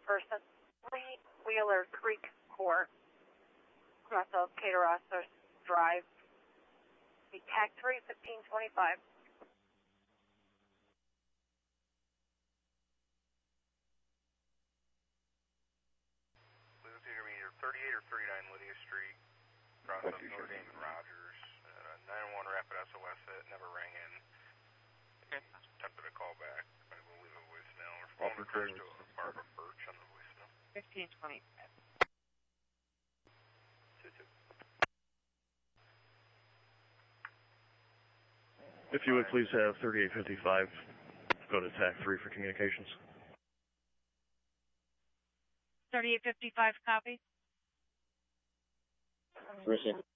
person, Wheeler Creek Court, across of Caterossos Drive. Be TAC 3, 1525. It's either going to be either 38 or 39 Lydia Street, across of Notre Dame and Rogers. 911 Rapid SOS hit, never rang in. Okay. Attempted a call back, but we'll leave a voicemail. Or phone refers to Barbara Birch on the voicemail. 1525. If you would please have 3855 go to TAC 3 for communications. 3855 copy. Received.